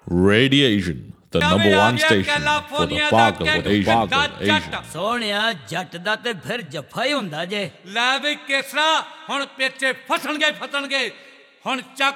Radiation, the number one station for the Pagal Asian. ਸੋਹਣਿਆ ਜੱਟ ਦਾ ਤੇ ਫਿਰ ਜੱਫਾ ਹੀ ਹੁੰਦਾ ਜੇ। ਲੈ ਵੀ ਕੇਸਰਾ ਹੁਣ ਪੇਚੇ ਫਸਣਗੇ ਹੁਣ ਚੱਕ